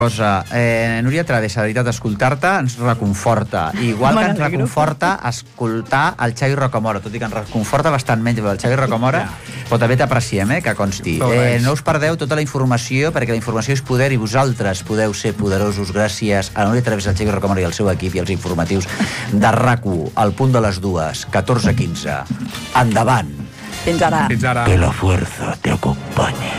cosa, Núria Travessa, de veritat, escoltar-te ens reconforta. Igual que ens reconforta escoltar el Xavi Rocamora, tot i que ens reconforta bastant menys el Xavi Rocamora, però també t'apreciem, que consti. No us perdeu tota la informació, perquè la informació és poder i vosaltres podeu ser poderosos gràcies a Núria Travessa, el Xavi Rocamora i el seu equip i els informatius de RAC1, al punt de les 2, 14:15. Endavant. Fins ara. Que la fuerza te acompañe.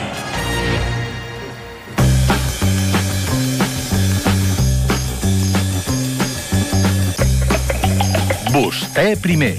Vostè primer.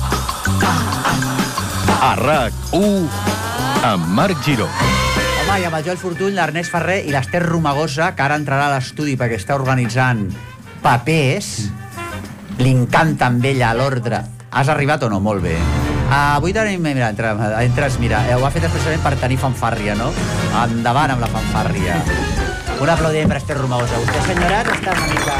A RAC1 amb Marc Giró. Home, i amb el Joel Fortuny, l'Ernest Ferrer i l'Ester Romagosa, que ara entrarà a l'estudi perquè està organitzant papers. Li encanta amb ella l'ordre. Has arribat o no? Molt bé. Avui tenim, mira, entres, mira, ho ha fet expressament per tenir fanfàrria, no? Endavant amb la fanfàrria. Un aplaudiment perEster Romagosa. Vostè, senyores, està una mica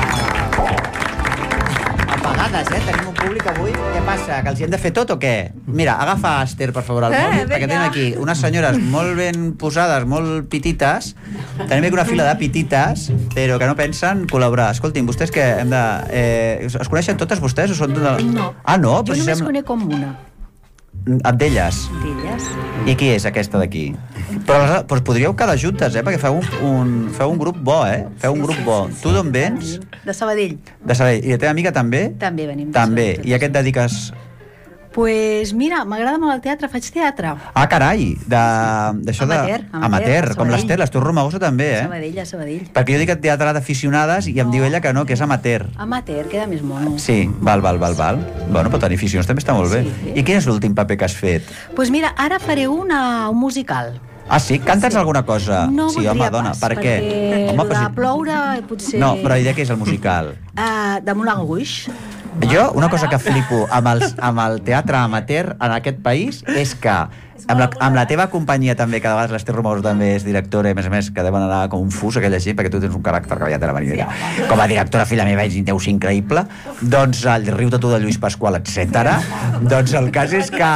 apagades, Tenim un públic avui. Què passa? Que els hi hem de fer tot o què? Mira, agafa, Esther, per favor, el mòbil, perquè tenim aquí unes senyores molt ben posades, molt pitites. Tenim aquí una fila de pitites, però que no pensen col·laborar. Escoltin, vostès que hem de... Es coneixen totes vostès o són... No. Ah, no? Jo només conec com una. D'elles? D'elles. I qui és aquesta d'aquí? Però podríeu quedar juntes, perquè feu un grup bo, Feu un grup bo. Tu d'on vens? De Sabadell. De Sabadell. I la teva amiga també? També venim. També. I a què et dediques? Pues mira, m'agrada molt el teatre, faig teatre. Ah, carai! D'això de... Amateur, com l'Ester Romagosa també, A Sabadell. Perquè jo dic teatre d'aficionades i em diu ella que no, que és amateur. Amateur, queda més mono. Sí, val. Bueno, però tenir aficions també està molt bé. I quin és l'últim paper que has fet? Pues mira, ara faré un musical. Ah, sí? Canta'ns alguna cosa? No sí, home, dona, per què? Home, de ploure, potser... No, però la idea que és el musical? De Moulin Rouge. Jo, una cosa que flipo amb el teatre amateur en aquest país és que amb la teva companyia també, que de vegades l'Ester Romagosa també és directora, i a més que deuen anar com un fus aquella gent, perquè tu tens un caràcter que ja te la venir. Com a directora, filla meva, deu ser increïble. Doncs el Riu-te tu de Lluís Pasqual, etc. Doncs el cas és que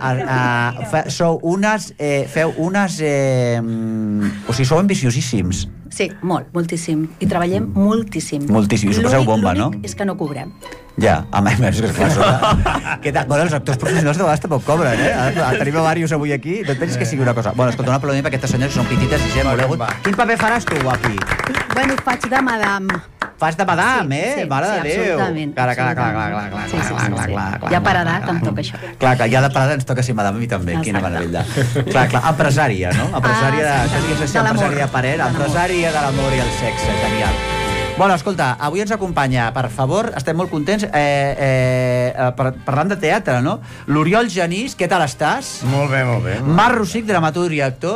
feu unes... O sigui, sou ambiciosíssims. Sí, moltíssim. I treballem moltíssim. Moltíssim. I us ho passeu bomba, no? L'únic és que no cobrem. Ja, a més, bueno, els actors professionals de vegades tampoc cobren, Tenim a diversos avui aquí, no et pensis que sigui una cosa. Bueno, escolta, un aplaudiment per aquestes senyores que són pitites i gent molt agut. Quin paper faràs tu, guapi? Bueno, faig de madame. Fas de madame, Sí, mare de Déu. absolutament. Clar. Ja per edat em toca això. Clar, ja de per edat ens toca ser madame, a mi també, quina meravella. Clar, empresària, no? Empresària de parer, empresària de l'amor i el sexe, genial. Bueno, escolta, avui ens acompanya, per favor, estem molt contents, parlant de teatre, no? L'Oriol Genís, què tal estàs? Molt bé. Marc Rosic, dramaturg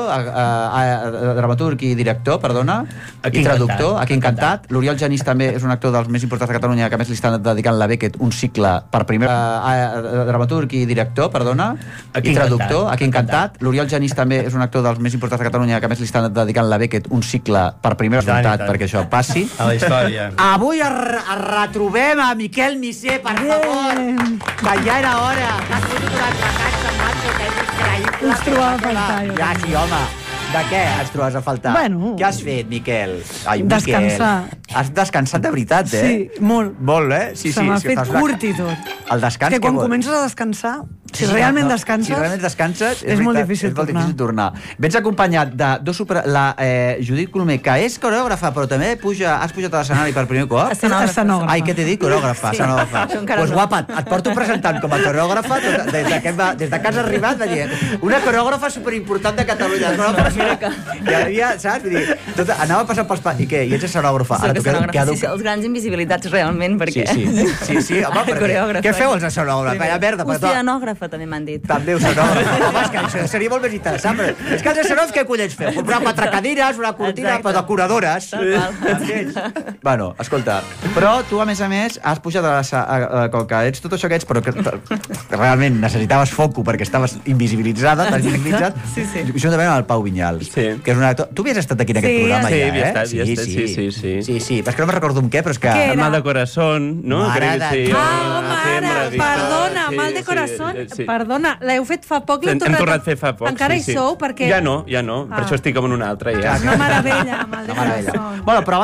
i director, perdona, i traductor, aquí encantat. L'Oriol Genís també és un actor dels més importants de Catalunya, que a més li estan dedicant la Beckett un cicle per primer... dramaturg i director, perdona, i traductor, aquí encantat. L'Oriol Genís també és un actor dels més importants de Catalunya, que a més li estan dedicant la Beckett un cicle per primera voluntat perquè això passi. A la història. Avui retrobem a Miquel Missé, per favor, que ja era hora. T'has fotut un altre cansa, macho, que és increïble. Ens trobava a faltar. Ja, sí, home. De què ens trobes a faltar? Bueno. Què has fet, Miquel? Ai, descansar. Miquel. Has descansat de veritat, Sí, molt. Molt, Se m'ha fet curt i tot. El descans que quan comences a descansar, si realment descanses, és molt difícil tornar. Vens acompanyat de dos la Judit Colomer, que és coreògrafa, però també has pujat a l'escenari per primer cop. Escenògrafa. Ai, què t'he dit? Coreògrafa, escenògrafa. Doncs guapa, et porto presentant com a coreògrafa des de que has arribat, va dir, una coreògrafa superimportant de Catalunya. I havia, saps? Vull dir, anava passant pels... I què? I ets escenògrafa. Els grans invisibilitats realment, perquè... Sí, home, perquè... Què feu els escenògrafs? Oceanògrafa, també m'han dit. També oceanògrafa. Home, és que seria molt més interessant. És que els escenògrafs què collons feu? Comprar 4 cadires, una cortina, però decoradores. Bueno, escolta, però tu, a més, has pujat com que ets tot això que ets, però que realment necessitaves foco perquè estaves invisibilitzada, t'has invisibilitzat. Juntament amb el Pau Vinyals, que és un actor... Tu havies estat aquí en aquest programa ja, havia estat, sí. Però és que no me'n recordo amb què, però és que... Mal de corazón, ¿no? Mare de Déu. Mare, perdona, Mal de corazón. sí. Perdona, l'heu fet fa poc? Hem tornat a fer fa poc, Encara sí. hi sou? Perquè... Ja no. Per això estic com en una altra, ja. És una meravella, amb el Déu de la Son. Bueno, però